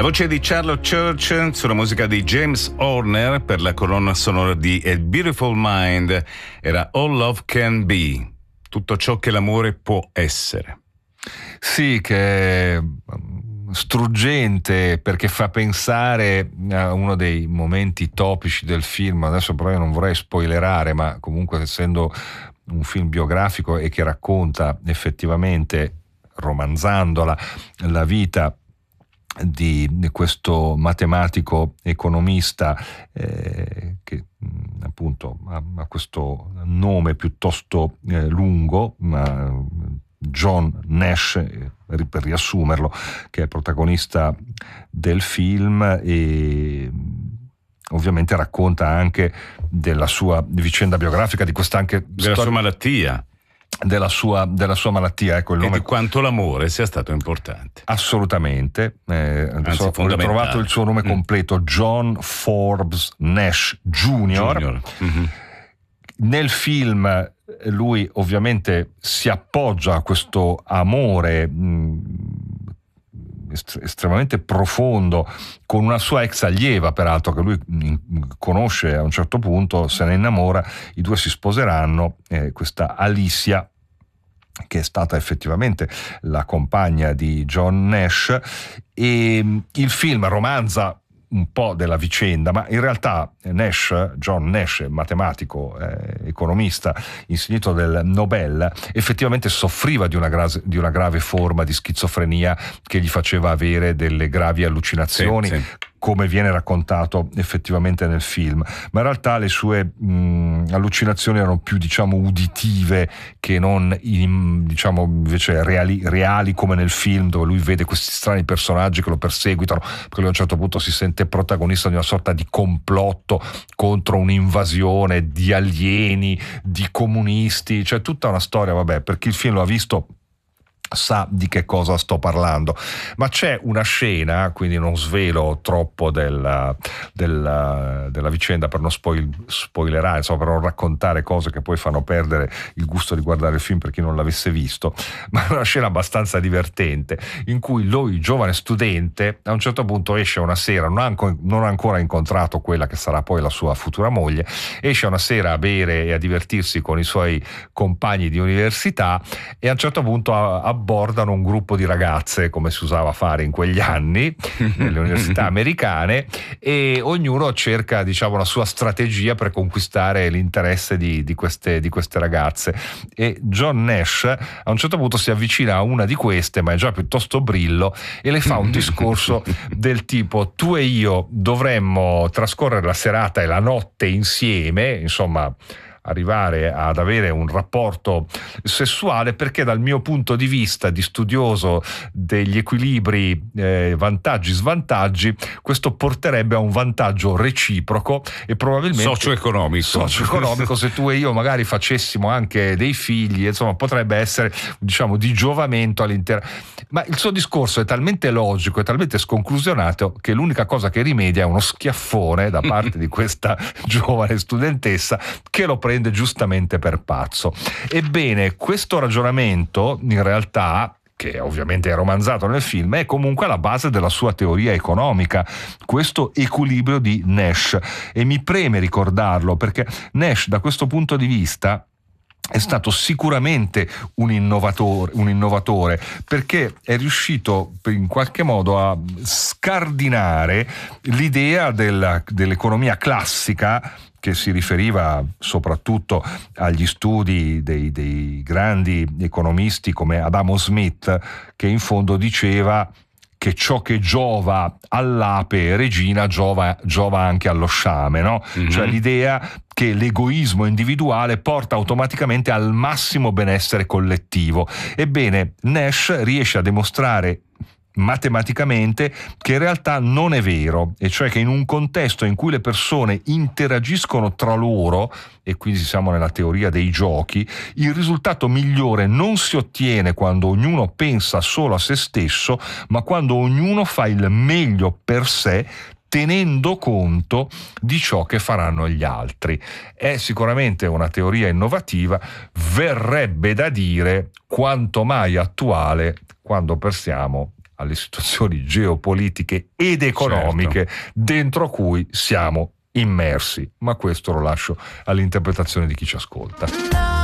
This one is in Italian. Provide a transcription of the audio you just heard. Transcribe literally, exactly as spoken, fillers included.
La voce di Charlotte Church sulla musica di James Horner per la colonna sonora di A Beautiful Mind era All Love Can Be, tutto ciò che l'amore può essere. Sì, che è struggente perché fa pensare a uno dei momenti topici del film. Adesso però io non vorrei spoilerare, ma comunque essendo un film biografico e che racconta effettivamente, romanzandola, la vita di questo matematico economista eh, che mh, appunto ha, ha questo nome piuttosto eh, lungo, ma John Nash, eh, per riassumerlo, che è protagonista del film e ovviamente racconta anche della sua vicenda biografica, di questa anche della sua malattia. Della sua, della sua malattia, ecco il e nome. Di quanto l'amore sia stato importante. Assolutamente. Eh, adesso ho trovato il suo nome completo, mm. John Forbes Nash Junior Junior. Mm-hmm. Nel film lui ovviamente si appoggia a questo amore mh, estremamente profondo con una sua ex allieva, peraltro, che lui conosce a un certo punto, se ne innamora, i due si sposeranno, eh, questa Alicia, che è stata effettivamente la compagna di John Nash, e il film romanza un po' della vicenda, ma in realtà Nash, John Nash, matematico, eh, economista, insignito del Nobel, effettivamente soffriva di una, gra- di una grave forma di schizofrenia che gli faceva avere delle gravi allucinazioni, sì, sì. come viene raccontato effettivamente nel film, ma in realtà le sue mh, allucinazioni erano più, diciamo, uditive che non in, diciamo, invece reali, reali come nel film, dove lui vede questi strani personaggi che lo perseguitano, perché lui a un certo punto si sente protagonista di una sorta di complotto contro un'invasione di alieni, di comunisti, cioè tutta una storia, vabbè, per chi il film lo ha visto sa di che cosa sto parlando. Ma c'è una scena, quindi non svelo troppo della, della, della vicenda per non spoil, spoilerare, insomma, per non raccontare cose che poi fanno perdere il gusto di guardare il film per chi non l'avesse visto, ma è una scena abbastanza divertente in cui lui, giovane studente, a un certo punto esce una sera, non ha, non ha ancora incontrato quella che sarà poi la sua futura moglie, esce una sera a bere e a divertirsi con i suoi compagni di università e a un certo punto ha abbordano un gruppo di ragazze, come si usava fare in quegli anni nelle università americane, e ognuno cerca, diciamo, la sua strategia per conquistare l'interesse di, di, queste, di queste ragazze, e John Nash a un certo punto si avvicina a una di queste, ma è già piuttosto brillo, e le fa un discorso del tipo: tu e io dovremmo trascorrere la serata e la notte insieme, insomma arrivare ad avere un rapporto sessuale, perché dal mio punto di vista di studioso degli equilibri eh, vantaggi svantaggi, questo porterebbe a un vantaggio reciproco e probabilmente socio-economico socio-economico se tu e io magari facessimo anche dei figli, insomma potrebbe essere, diciamo, di giovamento all'intera. Ma il suo discorso è talmente logico e talmente sconclusionato che l'unica cosa che rimedia è uno schiaffone da parte di questa giovane studentessa che lo prende giustamente per pazzo. Ebbene, questo ragionamento in realtà, che ovviamente è romanzato nel film, è comunque alla base della sua teoria economica, questo equilibrio di Nash, e mi preme ricordarlo perché Nash da questo punto di vista è stato sicuramente un innovatore, un innovatore perché è riuscito in qualche modo a scardinare l'idea della, dell'economia classica, che si riferiva soprattutto agli studi dei, dei grandi economisti come Adamo Smith, che in fondo diceva che ciò che giova all'ape regina giova, giova anche allo sciame, no? Mm-hmm. Cioè l'idea che l'egoismo individuale porta automaticamente al massimo benessere collettivo. Ebbene, Nash riesce a dimostrare matematicamente che in realtà non è vero, e cioè che in un contesto in cui le persone interagiscono tra loro, e quindi siamo nella teoria dei giochi, il risultato migliore non si ottiene quando ognuno pensa solo a se stesso, ma quando ognuno fa il meglio per sé, tenendo conto di ciò che faranno gli altri. È sicuramente una teoria innovativa, verrebbe da dire quanto mai attuale quando pensiamo alle situazioni geopolitiche ed economiche certo. dentro cui siamo immersi, ma questo lo lascio all'interpretazione di chi ci ascolta.